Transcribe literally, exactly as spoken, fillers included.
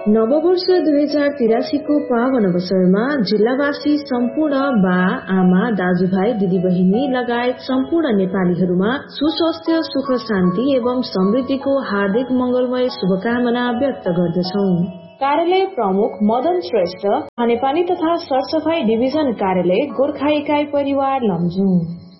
नववर्ष दुई हजार तिरासीको पावन अवसरमा जिल्लावासी सम्पूर्ण बा आमा दाजुभाइ दिदीबहिनी लगायत सम्पूर्ण नेपालीहरूमा सुस्वास्थ्य सुख शान्ति एवं समृद्धिको हार्दिक मंगलमय शुभकामना व्यक्त गर्दछौ। कार्यालय प्रमुख मदन श्रेष्ठ, खानेपानी तथा सरसफाई डिभिजन कार्यालय गोर्खा इकाइ परिवार लमजुङ।